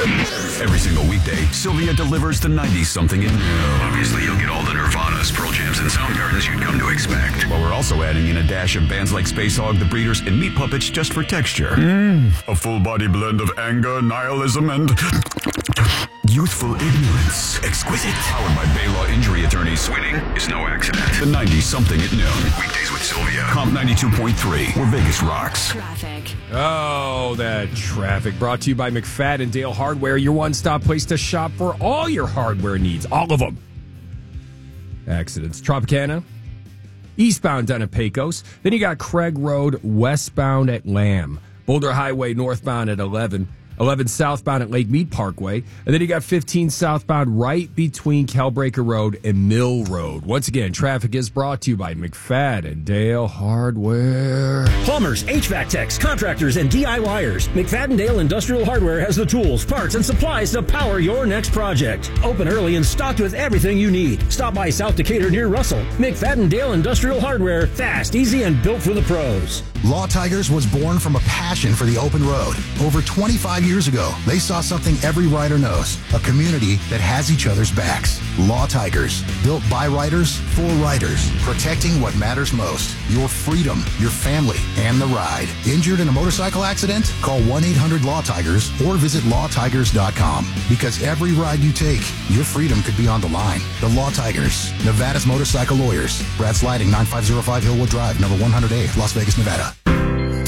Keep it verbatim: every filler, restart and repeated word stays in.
Every single weekday, Sylvia delivers the ninety-something in new. Obviously, you'll get all the Nirvanas, Pearl Jams, and Soundgarden you'd come to expect. But we're also adding in a dash of bands like Space Hog, The Breeders, and Meat Puppets just for texture. Mm. A full-body blend of anger, nihilism, and youthful ignorance. Exquisite. Powered by Baylaw Injury Attorneys. Winning is no accident. The ninety-something at noon. Weekdays with Sylvia. Comp ninety-two point three, where Vegas rocks. Traffic. Oh, that traffic. Brought to you by McFadden Dale Hardware, your one-stop place to shop for all your hardware needs. All of them. Accidents. Tropicana. Eastbound down at Pecos. Then you got Craig Road, westbound at Lamb. Boulder Highway, northbound at eleven. eleven southbound at Lake Mead Parkway. And then you got fifteen southbound right between Calbreaker Road and Mill Road. Once again, traffic is brought to you by McFadden Dale Hardware. Plumbers, H V A C techs, contractors, and DIYers. McFadden Dale Industrial Hardware has the tools, parts, and supplies to power your next project. Open early and stocked with everything you need. Stop by South Decatur near Russell. McFadden Dale Industrial Hardware. Fast, easy, and built for the pros. Law Tigers was born from a passion for the open road. Over twenty-five years ago, they saw something every rider knows, a community that has each other's backs. Law Tigers, built by riders, for riders, protecting what matters most, your freedom, your family, and the ride. Injured in a motorcycle accident? Call one eight hundred law tigers or visit law tigers dot com. Because every ride you take, your freedom could be on the line. The Law Tigers, Nevada's motorcycle lawyers. Brad Sliding, nine five zero five Hillwood Drive, number one hundred A, Las Vegas, Nevada.